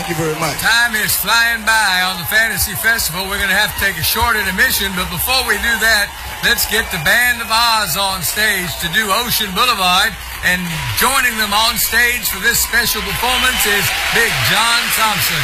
you very much. Time is flying by on the Fantasy Festival. We're going to have to take a short intermission, but before we do that, let's get the Band of Oz on stage to do Ocean Boulevard, and joining them on stage for this special performance is Big John Thompson.